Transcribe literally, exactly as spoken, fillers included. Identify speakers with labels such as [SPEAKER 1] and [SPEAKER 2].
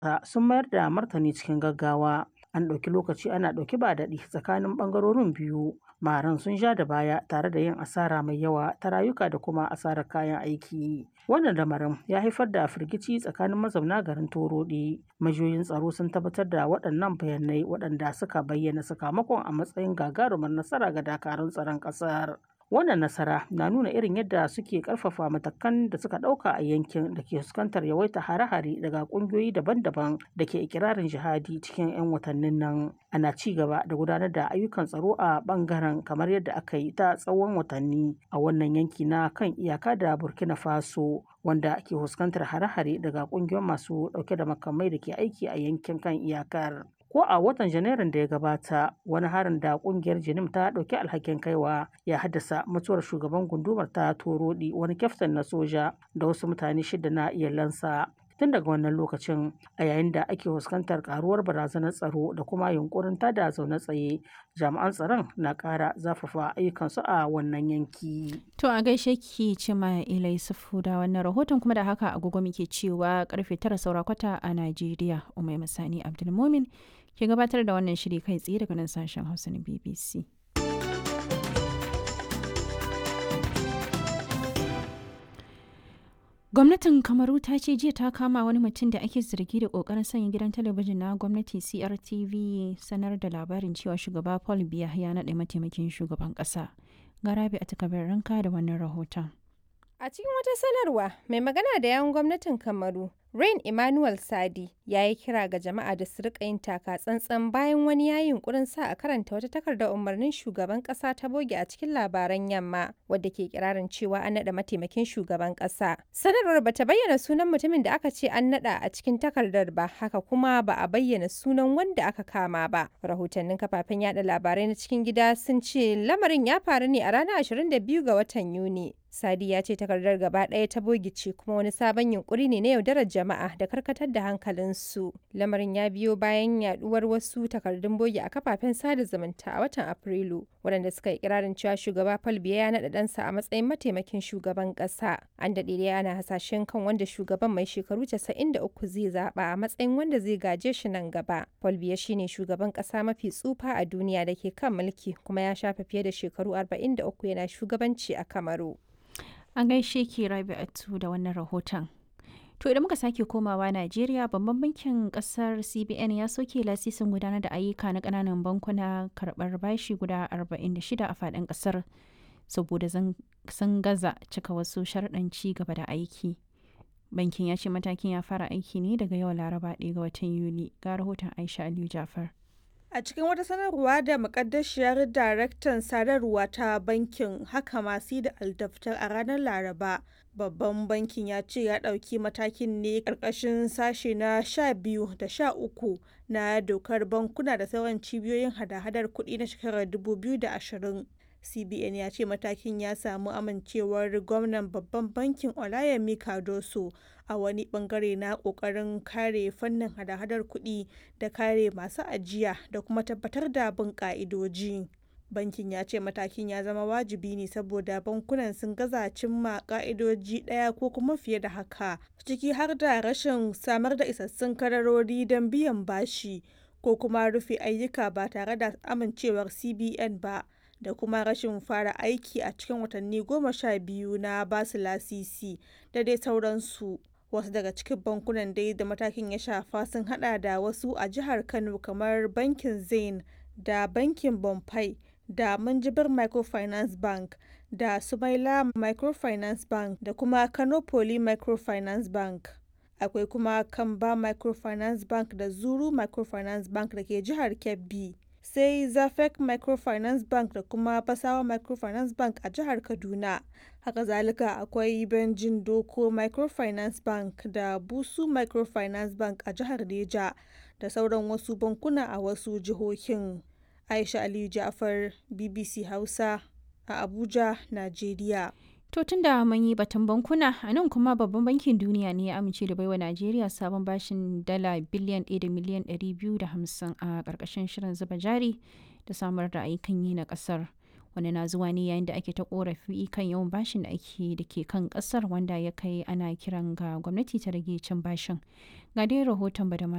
[SPEAKER 1] sun mayar da martani cikin gaggawa. An ɗauki lokaci ana ɗauki ba daɗi tsakanin ɓangarorin biyu. Maharan sun ja da baya tare da yin asara mai yawa ta rayuka da kuma asarar kayan aiki. Wannan lamarin ya haifar da firgici tsakanin mazauna garin Torodi. Majiyoyin tsaro sun tabbatar da waɗannan bayanai waɗanda suka bayyana sakamakon a matsayin gagarumar nasara ga dakarun tsaron ƙasar. Wannan nasara na nuna irin yadda suke ƙarfafa matakan da suka ɗauka a yankin da ke fuskantar yawaita hare-hare daga ƙungiyoyi daban-daban da ke ikirarin jihadi cikin 'yan watannin nan. Ana ci gaba da gudanar da ayyukan tsaro a ɓangaren kamar yadda aka yi ta tsawon watanni a wannan yanki na kan iyaka da Burkina Faso, wanda ke fuskantar hare-hare daga ƙungiyoyin masu ɗauke da makamai da ke aiki a yankin kan iyakar. Ko a watan Janairun da ya gabata, wani harin da kungiyar Jinim ta ɗauki alhakin kaiwa ya haddasa mutuwar shugaban gundumar ta Torodi, wani kyaftin na soja da wasu mutane shida na iyalansa. Tun daga wannan lokacin, a yayin da ake fuskantar karuwar barazanar tsaro da kuma yunkurin tada zaune tsaye, jami'an tsaron na ƙara zafafa ayyukansu a wannan yanki.
[SPEAKER 2] To a gaishe ki Cima Ilai Sufu da wannan rahoton, kuma da haka agogo muke cewa karfe tara saura kwata a Najeriya. Umai Masani Abdulmumin ke gabatar da wannan shiri kai tsaye daga nan sashen Hausa na B B C. Gwamnatin Kamaru ta ce jiya ta kama wani mutum da ake zargi da kokarin sanya gidan talabijin na gwamnati C R T V sanar da labarin cewa shugaba Paul Biya ya naɗa mataimakin shugaban ƙasa. Garabi a takabar ranka da wannan rahoton.
[SPEAKER 3] A cikin wata sanarwa, mai magana da yawun gwamnatin Kamaru, Rain Emmanuel Sadi, ya yi kira ga jama'a da su rika yin taka tsantsan bayan wani ya yi yunkurin sa a karanta wata takardar umarnin shugaban kasa ta boge a cikin labaran yamma, wadda ke kirarin cewa an naɗa mataimakin shugaban kasa. Sanarwar ba ta bayyana sunan mutumin da aka ce an naɗa a cikin takardar ba, haka kuma ba a bayyana sunan wanda aka kama ba. Rahotannin kafafen yada labarai na cikin gida sun ce lamarin ya faru ne a ranar ashirin da biyu ga watan Yuni. Sadi ya ce takardar gaba ɗaya ta bogice kuma wani sabon yunkuri ne na yaudarar jama'a da karkatar da hankalinsu. Lamarin ya biyo bayan yaduwar wasu takardun bogi a kafafen sada zumunta a watan Afrilu, waɗanda suka yi kirarin cewa shugaba Paul Biya ya naɗa ɗansa a matsayin mataimakin shugaban ƙasa. An daɗe da ana hasashen kan wanda shugaban mai shekaru casa'in da uku zai zaɓa a matsayin wanda zai gaje shi nan gaba. Paul Biya shine shugaban ƙasa mafi tsufa a duniya da ke kan mulki, kuma ya shafe fiye da shekaru arba'in da uku yana shugabanci a Kamaru.
[SPEAKER 2] An gaishe ki Rabi'atu da wannan rahoton. To idan muka sake komawa Najeriya, babban bankin kasar C B N ya soke lasisin gudanar da ayyuka na kananan bankuna karɓar bashi guda arba'in da shida a faɗin kasar saboda sun gaza cika wasu sharɗan ci gaba da aiki. Bankin ya ce matakin ya fara aiki ne daga yau Laraba ɗaya ga watan Yuli. Ga rahoton Aisha Aliyu Jafar.
[SPEAKER 4] A cikin wata sanarwa da mukaddashiyar daraktan sadarwa ta bankin haka masu da aldaftar a ranar Laraba, babban bankin ya ce ya ɗauki matakin ne ƙarƙashin sashe na sha biyu da sha uku na dokar bankuna da sauran cibiyoyin hada-hadar kuɗi na shekarar dubu biyu da ashirin. C B N ya ce matakin ya samu amincewar gwamnan babban bankin Olayemi Cardoso a wani bangare na kokarin kare fannin hada-hadar kuɗi da kare masu ajiya da kuma tabbatar da bin ka'idoji. Bankin ya ce matakin ya zama wajibi ne saboda bankunan sun gaza cimma ka'idoji ɗaya ko kuma fiye da haka, ciki har da rashin samar da isassun kadarori don biyan bashi ko kuma rufe ayyuka ba tare da amincewar C B N ba, da kuma rashin fara aiki a cikin watanni goma sha biyu na basu lasisi da dai sauransu. Wasu daga cikin bankunan dai da matakin ya shafa sun hada da wasu a jihar Kano kamar bankin Zain da bankin Bonfai da Minjibir Microfinance Bank da Sumaila Microfinance Bank da kuma Kano Poly Microfinance Bank. Akwai kuma Kamba Microfinance Bank da Zuru Microfinance Bank da ke jihar Kebbi. Sai Zafek Microfinance Bank da kuma Fasawa Microfinance Bank a jihar Kaduna. Haka zalika akwai Benjin Doko Microfinance Bank da Busu Microfinance Bank a jihar Neja da sauran wasu bankuna a wasu jihohin. Aisha Aliyu Ja'far, B B C Hausa a Abuja, Najeriya.
[SPEAKER 2] To tun da mun yi batun bankuna, a nan kuma babban bankin duniya ne ya amince da baiwa Najeriya sabon bashin dala biliyan ɗaya da miliyan ɗari biyu da hamsin a ƙarƙashin shirin zuba jari da samar da ayyukan yi na ƙasar. Wani na zuwa ne yayin da ake ta ƙorafi kan yawan bashin da ake da ke kan ƙasar, wanda ya kai ana kiran ga gwamnati ta rage cin bashin. Ga dai rahoton Badama